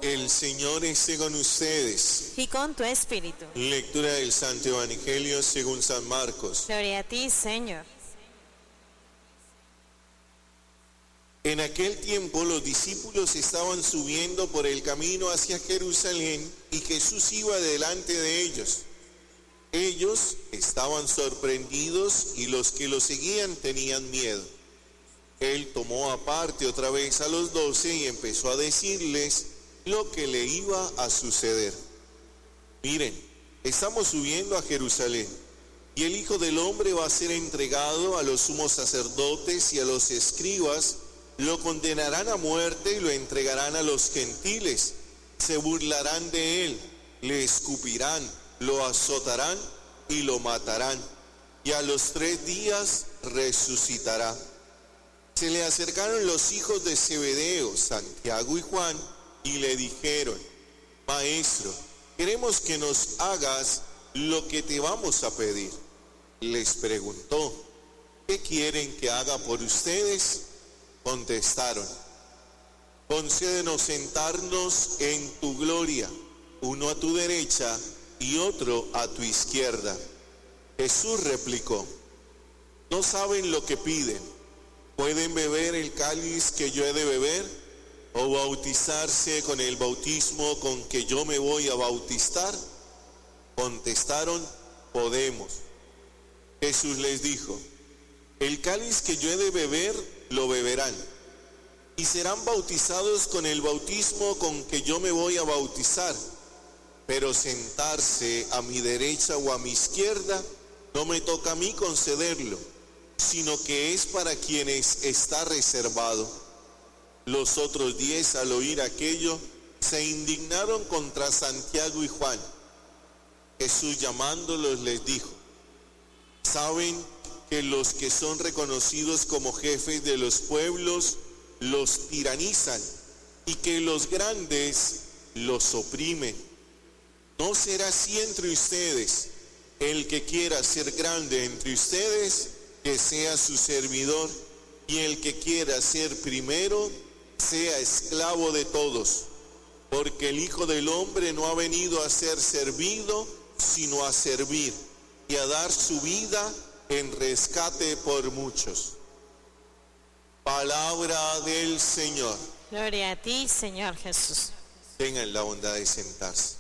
El Señor esté con ustedes. Y con tu espíritu. Lectura del Santo Evangelio según San Marcos. Gloria a ti, Señor. En aquel tiempo los discípulos estaban subiendo por el camino hacia Jerusalén y Jesús iba delante de ellos. Ellos estaban sorprendidos y los que lo seguían tenían miedo. Él tomó aparte otra vez a los 12 y empezó a decirles lo que le iba a suceder. Miren, estamos subiendo a Jerusalén y el Hijo del Hombre va a ser entregado a los sumos sacerdotes y a los escribas. Lo condenarán a muerte y lo entregarán a los gentiles. Se burlarán de él, le escupirán, lo azotarán y lo matarán. Y a los 3 días resucitará. Se le acercaron los hijos de Zebedeo, Santiago y Juan, y le dijeron: Maestro, queremos que nos hagas lo que te vamos a pedir. Les preguntó: ¿qué quieren que haga por ustedes? Contestaron: concédenos sentarnos en tu gloria, uno a tu derecha y otro a tu izquierda. Jesús replicó: ¿no saben lo que piden? ¿Pueden beber el cáliz que yo he de beber? ¿O bautizarse con el bautismo con que yo me voy a bautizar? Contestaron: podemos. Jesús les dijo: el cáliz que yo he de beber lo beberán, y serán bautizados con el bautismo con que yo me voy a bautizar, pero sentarse a mi derecha o a mi izquierda no me toca a mí concederlo, sino que es para quienes está reservado. Los otros 10, al oír aquello, se indignaron contra Santiago y Juan. Jesús, llamándolos, les dijo: ¿saben que los que son reconocidos como jefes de los pueblos los tiranizan y que los grandes los oprimen? No será así entre ustedes. El que quiera ser grande entre ustedes, que sea su servidor, y el que quiera ser primero, sea esclavo de todos. Porque el Hijo del Hombre no ha venido a ser servido, sino a servir, y a dar su vida en rescate por muchos. Palabra del Señor. Gloria a ti, Señor Jesús. Tengan la bondad de sentarse.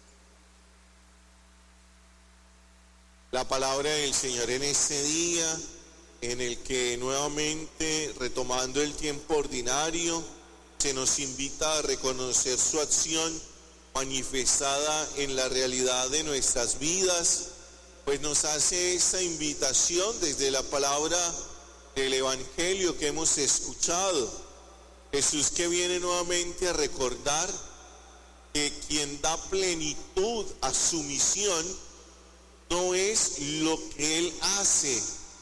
La palabra del Señor en este día, en el que nuevamente, retomando el tiempo ordinario, se nos invita a reconocer su acción manifestada en la realidad de nuestras vidas, pues nos hace esa invitación desde la palabra del Evangelio que hemos escuchado. Jesús, que viene nuevamente a recordar que quien da plenitud a su misión no es lo que Él hace.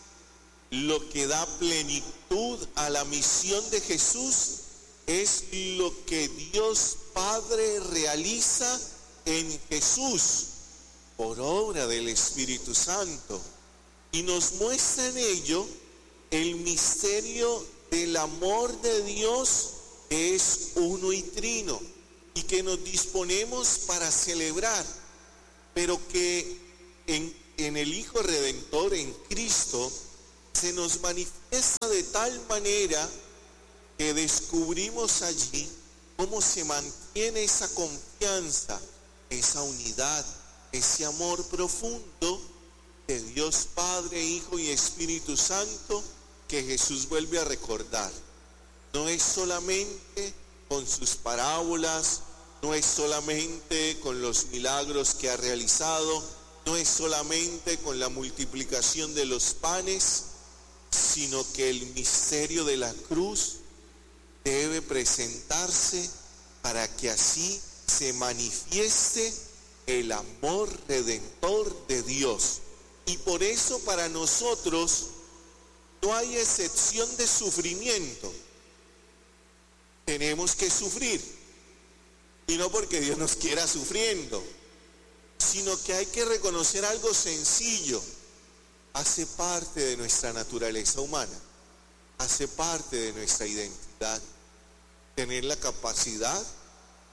Lo que da plenitud a la misión de Jesús es lo que Dios Padre realiza en Jesús por obra del Espíritu Santo, y nos muestra en ello el misterio del amor de Dios, que es uno y trino, y que nos disponemos para celebrar, pero que en el Hijo Redentor, en Cristo, se nos manifiesta de tal manera que descubrimos allí cómo se mantiene esa confianza, esa unidad, ese amor profundo de Dios Padre, Hijo y Espíritu Santo, que Jesús vuelve a recordar. No es solamente con sus parábolas, no es solamente con los milagros que ha realizado, no es solamente con la multiplicación de los panes, sino que el misterio de la cruz debe presentarse para que así se manifieste el amor redentor de Dios. Y por eso para nosotros no hay excepción de sufrimiento. Tenemos que sufrir, y no porque Dios nos quiera sufriendo, sino que hay que reconocer algo sencillo: hace parte de nuestra naturaleza humana, hace parte de nuestra identidad, tener la capacidad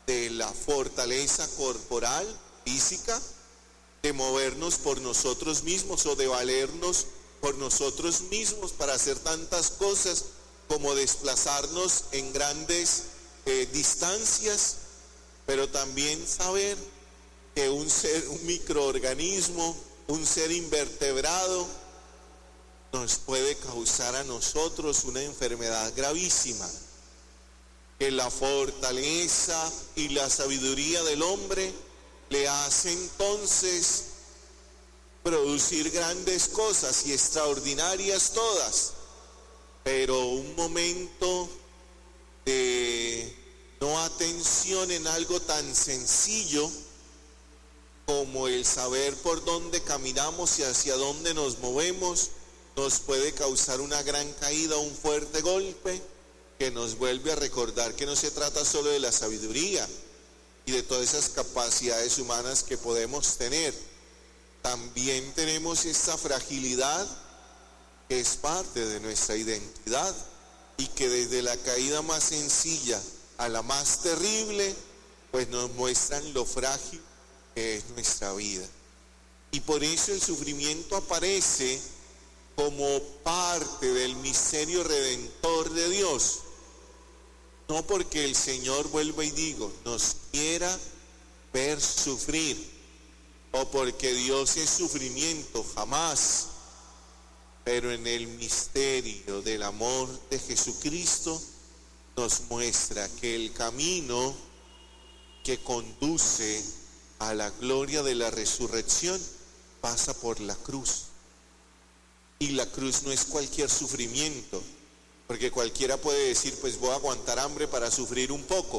de la fortaleza corporal, física, de movernos por nosotros mismos o de valernos por nosotros mismos para hacer tantas cosas como desplazarnos en grandes distancias, pero también saber que un microorganismo, un ser invertebrado, nos puede causar a nosotros una enfermedad gravísima. Que la fortaleza y la sabiduría del hombre le hace entonces producir grandes cosas y extraordinarias todas, pero un momento de no atención en algo tan sencillo como el saber por dónde caminamos y hacia dónde nos movemos nos puede causar una gran caída, un fuerte golpe que nos vuelve a recordar que no se trata solo de la sabiduría y de todas esas capacidades humanas que podemos tener. También tenemos esta fragilidad que es parte de nuestra identidad y que desde la caída más sencilla a la más terrible, pues nos muestran lo frágil que es nuestra vida. Y por eso el sufrimiento aparece como parte del misterio redentor de Dios. No porque el Señor, vuelvo y digo, nos quiera ver sufrir, o porque Dios es sufrimiento, jamás. Pero en el misterio del amor de Jesucristo nos muestra que el camino que conduce a la gloria de la resurrección pasa por la cruz. Y la cruz no es cualquier sufrimiento, porque cualquiera puede decir, pues voy a aguantar hambre para sufrir un poco.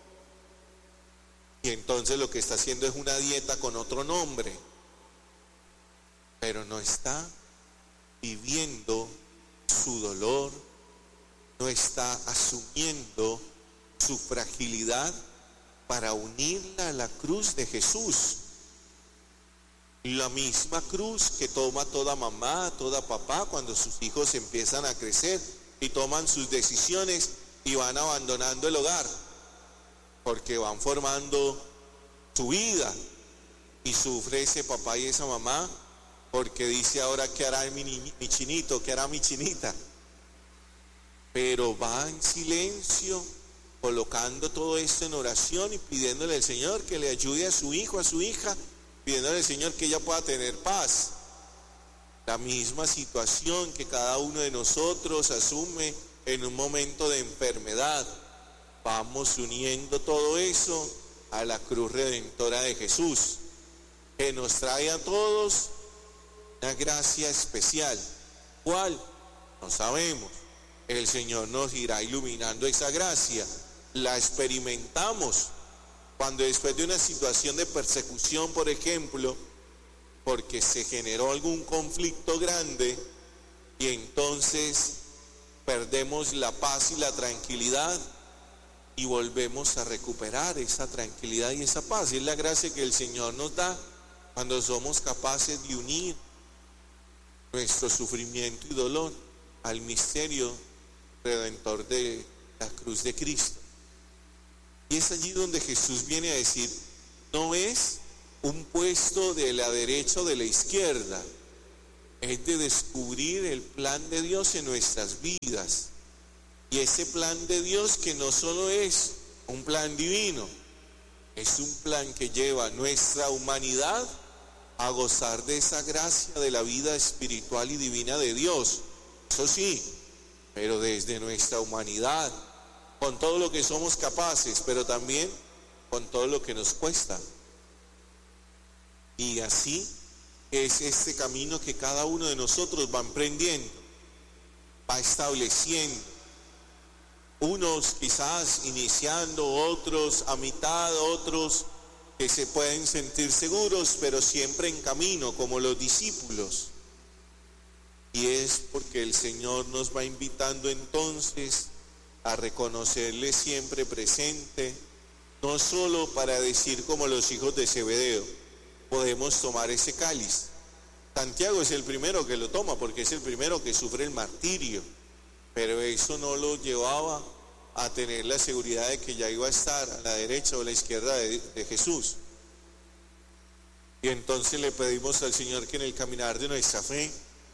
Y entonces lo que está haciendo es una dieta con otro nombre, pero no está viviendo su dolor, no está asumiendo su fragilidad para unirla a la cruz de Jesús. La misma cruz que toma toda mamá, toda papá cuando sus hijos empiezan a crecer y toman sus decisiones y van abandonando el hogar, porque van formando su vida y sufre ese papá y esa mamá porque dice ahora qué hará mi chinito, qué hará mi chinita, pero va en silencio colocando todo esto en oración y pidiéndole al Señor que le ayude a su hijo, a su hija, pidiéndole al Señor que ella pueda tener paz. La misma situación que cada uno de nosotros asume en un momento de enfermedad. Vamos uniendo todo eso a la cruz redentora de Jesús, que nos trae a todos una gracia especial. ¿Cuál? No sabemos. El Señor nos irá iluminando esa gracia. La experimentamos cuando después de una situación de persecución, por ejemplo, porque se generó algún conflicto grande y entonces perdemos la paz y la tranquilidad y volvemos a recuperar esa tranquilidad y esa paz. Y es la gracia que el Señor nos da cuando somos capaces de unir nuestro sufrimiento y dolor al misterio redentor de la cruz de Cristo. Y es allí donde Jesús viene a decir, no es un puesto de la derecha o de la izquierda, es de descubrir el plan de Dios en nuestras vidas. Y ese plan de Dios que no solo es un plan divino, es un plan que lleva a nuestra humanidad a gozar de esa gracia de la vida espiritual y divina de Dios. Eso sí, pero desde nuestra humanidad, con todo lo que somos capaces, pero también con todo lo que nos cuesta. Y así es este camino que cada uno de nosotros va emprendiendo, va estableciendo. Unos quizás iniciando, otros a mitad, otros que se pueden sentir seguros, pero siempre en camino, como los discípulos. Y es porque el Señor nos va invitando entonces a reconocerle siempre presente, no solo para decir como los hijos de Zebedeo, podemos tomar ese cáliz. Santiago es el primero que lo toma porque es el primero que sufre el martirio, pero eso no lo llevaba a tener la seguridad de que ya iba a estar a la derecha o a la izquierda de Jesús. Y entonces le pedimos al Señor que en el caminar de nuestra fe,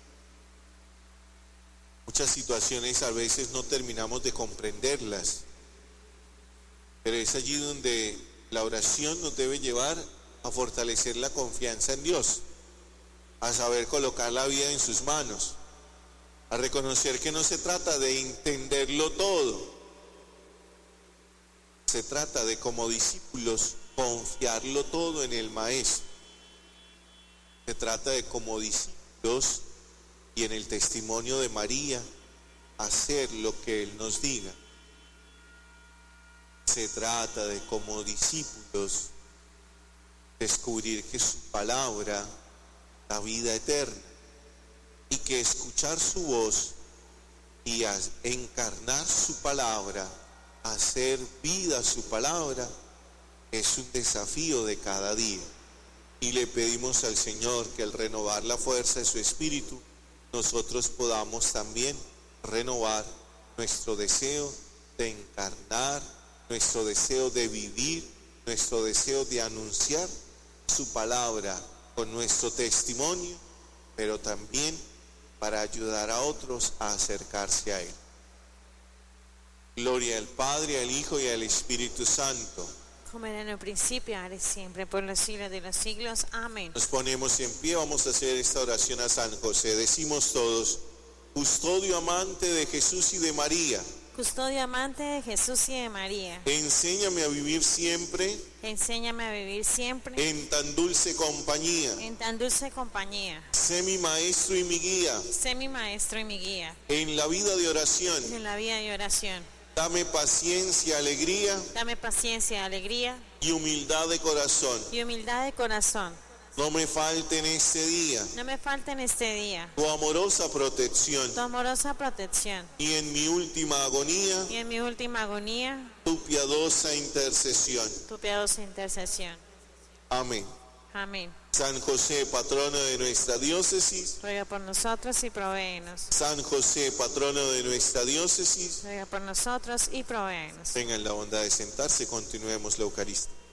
muchas situaciones a veces no terminamos de comprenderlas, pero es allí donde la oración nos debe llevar a fortalecer la confianza en Dios, a saber colocar la vida en sus manos, a reconocer que no se trata de entenderlo todo, se trata de como discípulos confiarlo todo en el Maestro. Se trata de como discípulos y en el testimonio de María hacer lo que Él nos diga. Se trata de como discípulos descubrir que su palabra da vida eterna y que escuchar su voz y encarnar su palabra, hacer vida su palabra, es un desafío de cada día. Y le pedimos al Señor que al renovar la fuerza de su Espíritu, nosotros podamos también renovar nuestro deseo de encarnar, nuestro deseo de vivir, nuestro deseo de anunciar su palabra con nuestro testimonio, pero también para ayudar a otros a acercarse a Él. Gloria al Padre, al Hijo y al Espíritu Santo. Como era en el principio, ahora y siempre, por los siglos de los siglos. Amén. Nos ponemos en pie, vamos a hacer esta oración a San José. Decimos todos: custodio amante de Jesús y de María, Custodio amante de Jesús y de María, enséñame a vivir siempre enséñame a vivir siempre en tan dulce compañía. en tan dulce compañía. Sé mi maestro y mi guía Sé mi maestro y mi guía en la vida de oración. en la vida de oración. Dame paciencia, alegría Dame paciencia, alegría y humildad de corazón. y humildad de corazón. No me falte en este día No me falte en este día tu amorosa protección tu amorosa protección y en mi última agonía y en mi última agonía tu piadosa intercesión. tu piadosa intercesión. Amén. Amén. San José, patrono de nuestra diócesis. Ruega por nosotros y provéenos. San José, patrono de nuestra diócesis. Ruega por nosotros y provéenos. Tengan la bondad de sentarse, continuemos la Eucaristía.